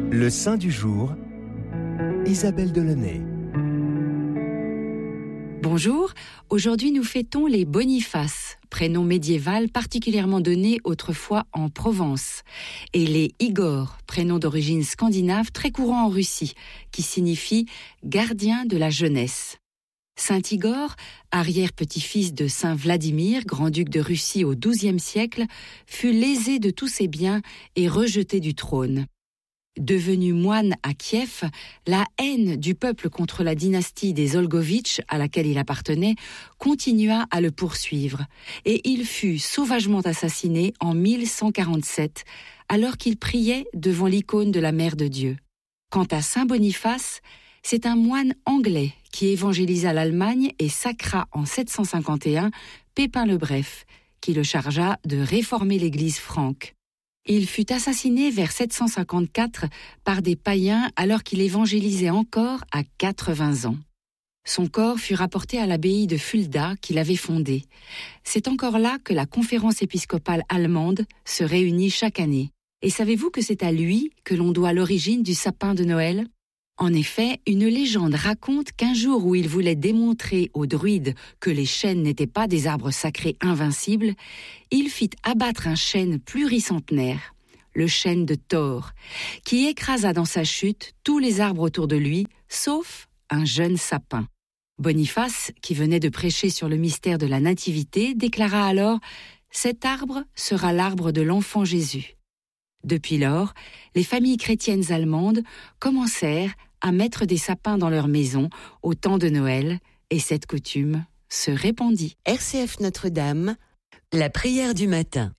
Le saint du jour, Isabelle Delaunay. Bonjour, aujourd'hui nous fêtons les Bonifaces, prénom médiéval particulièrement donné autrefois en Provence, et les Igor, prénom d'origine scandinave très courant en Russie, qui signifie « gardien de la jeunesse ». Saint Igor, arrière-petit-fils de Saint Vladimir, grand-duc de Russie au XIIe siècle, fut lésé de tous ses biens et rejeté du trône. Devenu moine à Kiev, la haine du peuple contre la dynastie des Olgovitch, à laquelle il appartenait, continua à le poursuivre, et il fut sauvagement assassiné en 1147, alors qu'il priait devant l'icône de la Mère de Dieu. Quant à Saint Boniface, c'est un moine anglais qui évangélisa l'Allemagne et sacra en 751 Pépin le Bref, qui le chargea de réformer l'Église franque. Il fut assassiné vers 754 par des païens alors qu'il évangélisait encore à 80 ans. Son corps fut rapporté à l'abbaye de Fulda qu'il avait fondée. C'est encore là que la conférence épiscopale allemande se réunit chaque année. Et savez-vous que c'est à lui que l'on doit l'origine du sapin de Noël ? En effet, une légende raconte qu'un jour où il voulait démontrer aux druides que les chênes n'étaient pas des arbres sacrés invincibles, il fit abattre un chêne pluricentenaire, le chêne de Thor, qui écrasa dans sa chute tous les arbres autour de lui, sauf un jeune sapin. Boniface, qui venait de prêcher sur le mystère de la Nativité, déclara alors « Cet arbre sera l'arbre de l'enfant Jésus ». Depuis lors, les familles chrétiennes allemandes commencèrent à mettre des sapins dans leur maison au temps de Noël, et cette coutume se répandit. RCF Notre-Dame, la prière du matin.